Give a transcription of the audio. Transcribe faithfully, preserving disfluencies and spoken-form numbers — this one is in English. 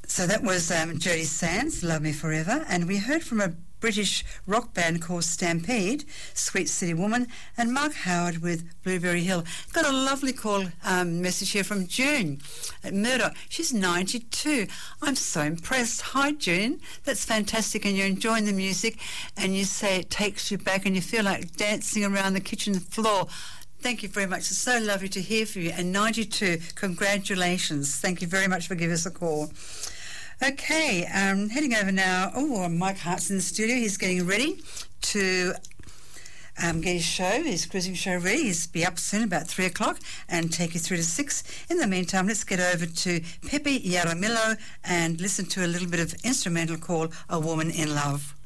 So that was um, Jody Sands, Love Me Forever, and we heard from a British rock band called Stampede, Sweet City Woman, and Mark Howard with Blueberry Hill. Got a lovely call um, message here from June at Murdoch. She's ninety-two. I'm so impressed. Hi, June. That's fantastic, and you're enjoying the music, and you say it takes you back, and you feel like dancing around the kitchen floor. Thank you very much. It's so lovely to hear from you. And ninety-two, congratulations. Thank you very much for giving us a call. Okay, um, heading over now. Oh, Mike Hart's in the studio. He's getting ready to um, get his show, his cruising show ready. He's be up soon, about three o'clock, and take you through to six. In the meantime, let's get over to Pepe Yaramillo and listen to a little bit of instrumental called A Woman in Love.